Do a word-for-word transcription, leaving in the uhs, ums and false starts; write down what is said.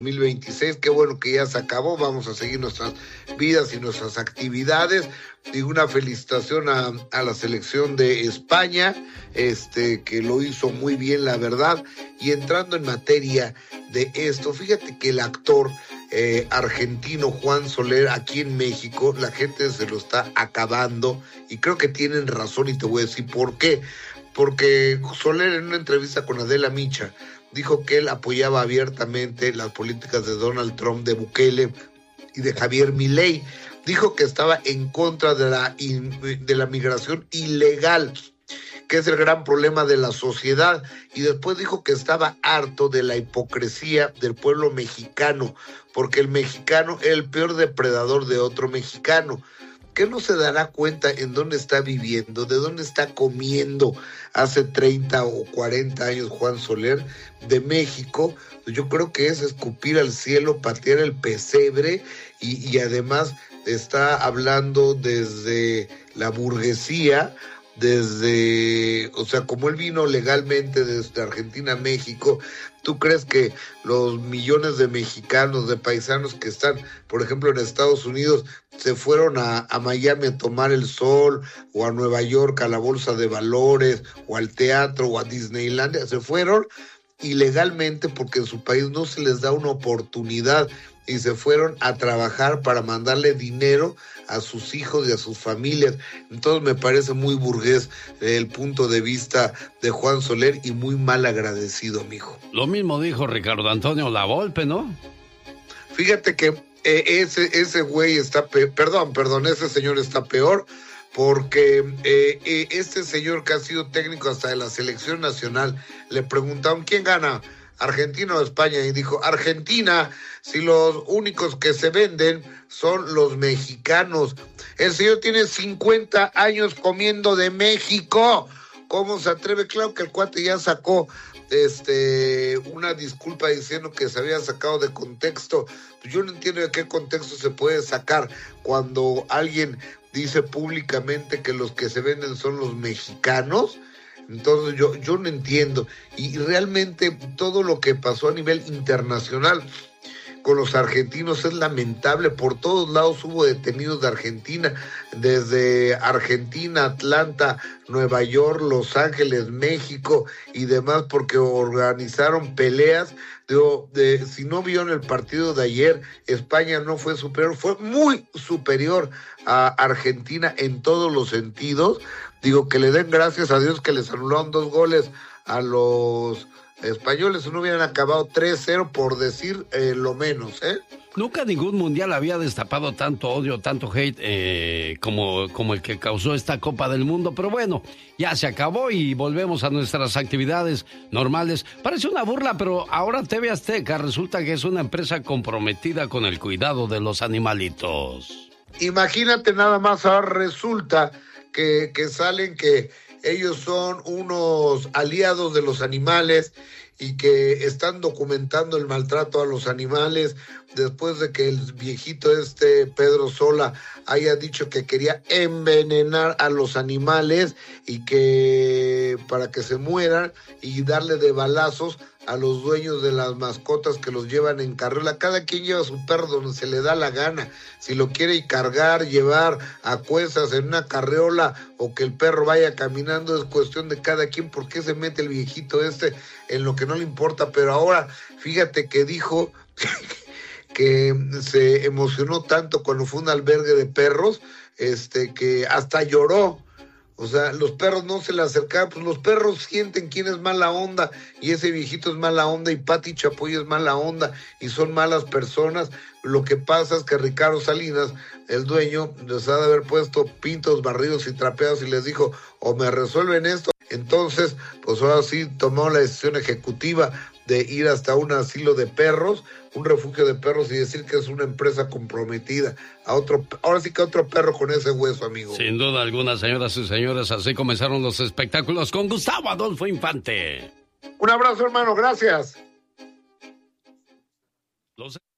dos mil veintiséis, qué bueno que ya se acabó, vamos a seguir nuestras vidas y nuestras actividades. Y una felicitación a, a la selección de España, este, que lo hizo muy bien, la verdad. Y entrando en materia de esto, fíjate que el actor eh, argentino Juan Soler, aquí en México, la gente se lo está acabando, y creo que tienen razón, y te voy a decir por qué. Porque Soler, en una entrevista con Adela Micha, dijo que él apoyaba abiertamente las políticas de Donald Trump, de Bukele y de Javier Milei. Dijo que estaba en contra de la, de la migración ilegal, que es el gran problema de la sociedad. Y después dijo que estaba harto de la hipocresía del pueblo mexicano, porque el mexicano es el peor depredador de otro mexicano. ¿Qué no se dará cuenta en dónde está viviendo, de dónde está comiendo hace treinta o cuarenta años Juan Soler? De México. Yo creo que es escupir al cielo, patear el pesebre, y, y además está hablando desde la burguesía, desde, o sea, como él vino legalmente desde Argentina a México. ¿Tú crees que los millones de mexicanos, de paisanos que están, por ejemplo, en Estados Unidos, se fueron a, a Miami a tomar el sol, o a Nueva York a la bolsa de valores, o al teatro, o a Disneylandia? Se fueron ilegalmente porque en su país no se les da una oportunidad, y se fueron a trabajar para mandarle dinero a sus hijos y a sus familias. Entonces me parece muy burgués el punto de vista de Juan Soler, y muy mal agradecido, mijo. Lo mismo dijo Ricardo Antonio Lavolpe, ¿no? Fíjate que eh, ese, ese güey está, pe- perdón, perdón, ese señor está peor, porque eh, eh, este señor, que ha sido técnico hasta de la selección nacional, le preguntaron ¿quién gana? ¿Argentina o España? Y dijo, Argentina, si los únicos que se venden son los mexicanos. El señor tiene cincuenta años comiendo de México. ¿Cómo se atreve? Claro que el cuate ya sacó este una disculpa diciendo que se había sacado de contexto. Yo no entiendo de qué contexto se puede sacar cuando alguien dice públicamente que los que se venden son los mexicanos. Entonces yo, yo no entiendo. Y realmente todo lo que pasó a nivel internacional con los argentinos es lamentable. Por todos lados hubo detenidos de Argentina, desde Argentina, Atlanta, Nueva York, Los Ángeles, México y demás, porque organizaron peleas. Digo, de, si no vieron el partido de ayer, España no fue superior, fue muy superior a Argentina en todos los sentidos. Digo, que le den gracias a Dios que les anularon dos goles a los españoles, no hubieran acabado tres cero, por decir eh, lo menos, ¿eh? Nunca ningún mundial había destapado tanto odio, tanto hate eh, como, como el que causó esta Copa del Mundo. Pero bueno, ya se acabó y volvemos a nuestras actividades normales. Parece una burla, pero ahora T V Azteca resulta que es una empresa comprometida con el cuidado de los animalitos. Imagínate nada más, ahora resulta que, que salen que ellos son unos aliados de los animales y que están documentando el maltrato a los animales, después de que el viejito este Pedro Sola haya dicho que quería envenenar a los animales y que para que se mueran, y darle de balazos a los dueños de las mascotas que los llevan en carriola. Cada quien lleva su perro donde se le da la gana. Si lo quiere cargar, llevar a cuestas en una carriola, o que el perro vaya caminando, es cuestión de cada quien. ¿Por qué se mete el viejito este en lo que no le importa? Pero ahora, fíjate que dijo que se emocionó tanto cuando fue un albergue de perros, este, que hasta lloró. O sea, los perros no se le acercaban, pues los perros sienten quién es mala onda, y ese viejito es mala onda, y Pati Chapoy es mala onda, y son malas personas. Lo que pasa es que Ricardo Salinas, el dueño, les ha de haber puesto pintos, barridos y trapeados, y les dijo, o me resuelven esto. Entonces, pues ahora sí tomó la decisión ejecutiva de ir hasta un asilo de perros, un refugio de perros, y decir que es una empresa comprometida a otro, ahora sí que a otro perro con ese hueso, amigo. Sin duda alguna, señoras y señores, así comenzaron los espectáculos con Gustavo Adolfo Infante. Un abrazo, hermano, gracias. Los